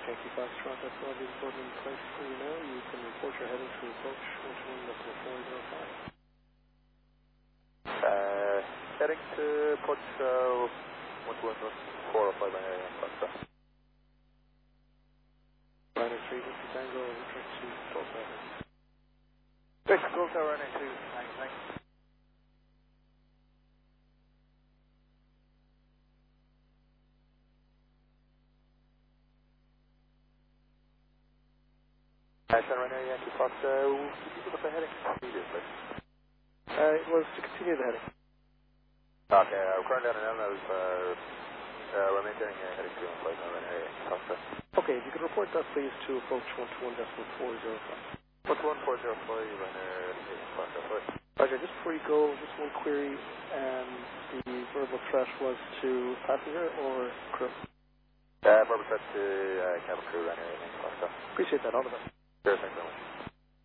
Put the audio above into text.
Yankee Foxtrot, that's all the important in place for you now. You can report your heading to approach 121.405. Heading to approach 121.405 on area Foxtrot. Liner 3, Whiskey Tango, track to Control Tower. Track to Control Tower, Liner 2, thanks. Runway Yankee Fox, what's the heading? Immediately. It was to continue the heading. Okay, we're currently on an LNOs, we're maintaining a heading 2 on flight on runway Yankee Fox. Okay, if you could report that please to approach 121.405. 11405 on Yankee Fox, Roger, just before you go, just one query. The verbal threat was to passenger or crew? Verbal threat to cabin crew on Yankee Fox. Appreciate that, all the best. Sure, thanks very much.